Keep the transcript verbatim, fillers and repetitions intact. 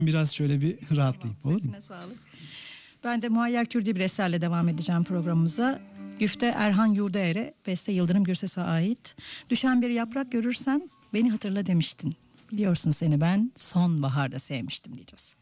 Biraz şöyle bir rahatlayayım. Tamam, Olur mu? sesine sağlık. Ben de Muayyer Kürdi bir eserle devam edeceğim programımıza. Güfte Erhan Yurdaer'e, beste Yıldırım Gürses'e ait. Düşen bir yaprak görürsen beni hatırla demiştin. Biliyorsun seni ben sonbaharda sevmiştim diyeceğiz.